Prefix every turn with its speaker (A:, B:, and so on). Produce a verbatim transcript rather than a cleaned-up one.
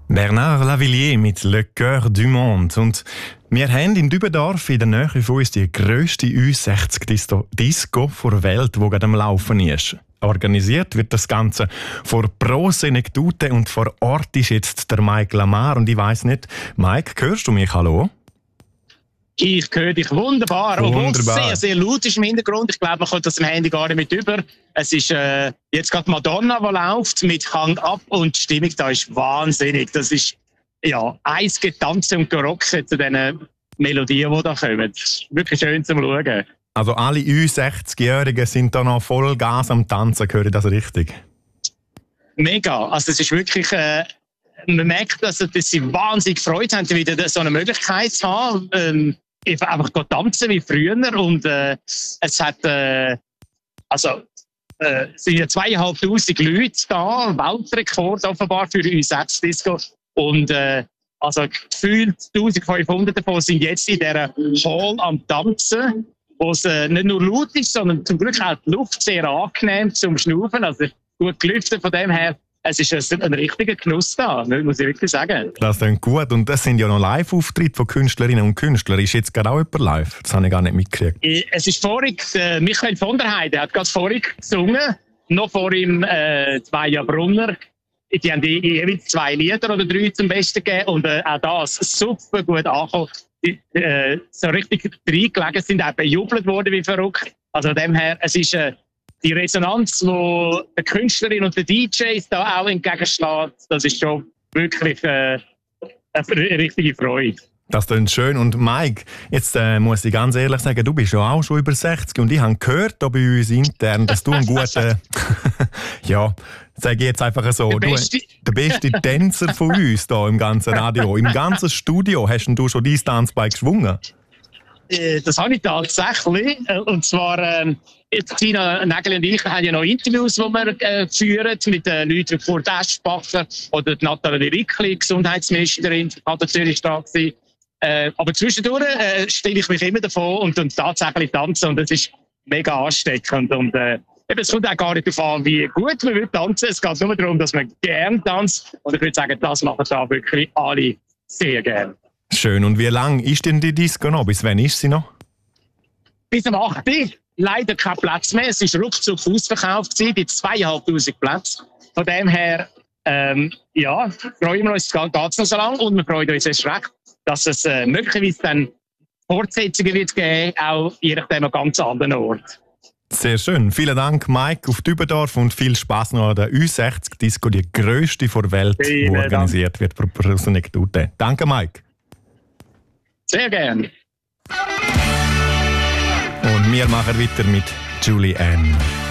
A: Bernard Lavilliers mit «Le Cœur du Monde». Und wir haben in Dübendorf in der Nähe von uns die grösste Ü sechzig Disco der Welt, die gerade am Laufen ist. Organisiert wird das Ganze vor Pro Senectute und vor Ort ist jetzt der Mike Lamar. Und ich weiss nicht, Mike, hörst du mich? Hallo?
B: Ich höre dich wunderbar, obwohl es sehr, sehr laut ist im Hintergrund. Ich glaube, man kommt das im Handy gar nicht mit über. Es ist äh, jetzt gerade Madonna, die läuft mit Hang Up und die Stimmung da ist wahnsinnig. Das ist ja eins getanzt und gerockt zu diesen Melodien, die da kommen. Wirklich schön zum Schauen.
A: Also alle Ü sechzig-Jährigen sind da noch voll Gas am Tanzen, höre ich das richtig?
B: Mega, also es ist wirklich... Äh, man merkt, dass, dass sie wahnsinnig gefreut haben, wieder so eine Möglichkeit zu haben. Ähm, einfach tanzen wie früher. Und äh, es hat, äh, also, äh, es sind ja zweieinhalbtausend Leute da, Weltrekord offenbar für Ü sechzig Disco. Und äh, also gefühlt eintausendfünfhundert davon sind jetzt in dieser Hall am Tanzen, wo es äh, nicht nur laut ist, sondern zum Glück auch die Luft sehr angenehm zum Schnaufen. Also gut gelüftet von dem her. Es ist ein, ein richtiger Genuss da, muss ich wirklich sagen. Das
A: klingt gut. Und das sind ja noch Live-Auftritte von Künstlerinnen und Künstlern. Ist jetzt gerade auch jemand live? Das habe ich gar nicht mitgekriegt.
B: Es ist vorig, äh, Michael von der Heide hat gerade vorig gesungen. Noch vor ihm äh, Maja Brunner. Die haben jeweils zwei Lieder oder drei zum Besten gegeben. Und äh, auch das super gut angekommen. Die, äh, so richtig reingelegen sind, auch bejubelt worden wie verrückt. Also von dem her, es ist... Äh, Die Resonanz, die der Künstlerin und der D Js da auch entgegenschlägt, das ist schon wirklich äh, eine richtige Freude.
A: Das klingt schön. Und Mike, jetzt äh, muss ich ganz ehrlich sagen, du bist ja auch schon über sechzig und ich habe gehört da bei uns intern, dass du ein guter, ja, sage ich jetzt einfach so, der beste, du, der beste Tänzer von uns da im ganzen Radio, im ganzen Studio. Hast du schon dein Tanzbein geschwungen?
B: Das habe ich tatsächlich. Und zwar, äh, Tina Nägel und ich haben ja noch Interviews, die wir äh, führen mit den Leuten wie Kurt Eschbacher oder Nathalie Rickli, Gesundheitsministerin von der Zürich war. Äh, aber zwischendurch äh, stelle ich mich immer davon und, und tatsächlich tanzen. Und das ist mega ansteckend. Und äh, es kommt auch gar nicht darauf an, wie gut man will tanzen. Es geht nur darum, dass man gerne tanzt. Und ich würde sagen, das machen da wirklich alle sehr gerne.
A: Schön. Und wie lang ist denn die Disco noch? Bis wann ist sie noch?
B: Bis am achten Leider kein Platz mehr. Es war ruckzuck ausverkauft, die zweieinhalbtausend Plätze. Von dem her, ähm, ja, freuen wir uns, es geht noch so lange und wir freuen uns erst recht, dass es äh, möglicherweise dann Fortsetzungen wird geben, auch je nachdem an ganz anderen Ort.
A: Sehr schön. Vielen Dank, Mike, auf Dübendorf und viel Spaß noch an der Ü sechzig Disco, die grösste der Welt, die organisiert wird von Pro Senectute. Danke, Mike.
B: Sehr gerne.
A: Und wir machen weiter mit Julie Ann.